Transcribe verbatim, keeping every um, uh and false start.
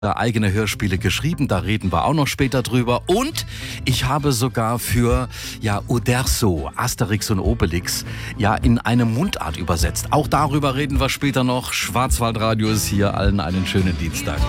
eigene Hörspiele geschrieben, da reden wir auch noch später drüber. Und ich habe sogar für ja Uderzo, Asterix und Obelix, ja in eine Mundart übersetzt. Auch darüber reden wir später noch. Schwarzwaldradio ist hier, allen einen schönen Dienstag.